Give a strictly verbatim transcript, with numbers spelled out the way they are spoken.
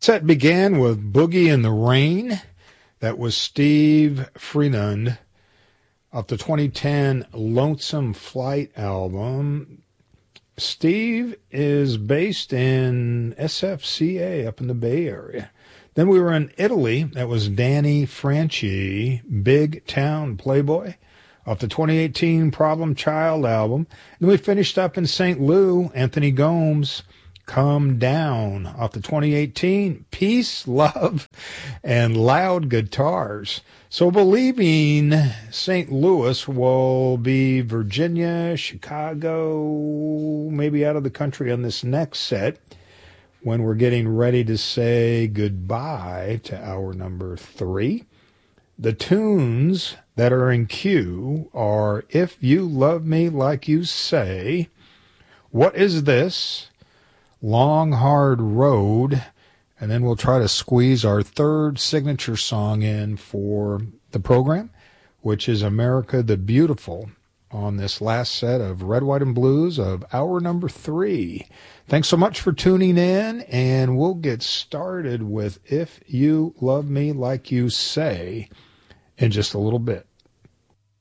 Set began with Boogie in the Rain. That was Steve Freenund off the twenty ten Lonesome Flight album. Steve is based in S F C A up in the Bay Area. Then we were in Italy. That was Danny Franchi, Big Town Playboy, off the twenty eighteen Problem Child album. Then we finished up in Saint Lou, Anthony Gomes, Come Down, off the twenty eighteen Peace, Love, and Loud Guitars. So believing Saint Louis will be Virginia, Chicago, maybe out of the country on this next set when we're getting ready to say goodbye to hour number three. The tunes that are in queue are If You Love Me Like You Say, What Is This?, Long Hard Road, and then we'll try to squeeze our third signature song in for the program, which is America the Beautiful, on this last set of Red, White, and Blues of hour number three. Thanks so much for tuning in, and we'll get started with If You Love Me Like You Say in just a little bit.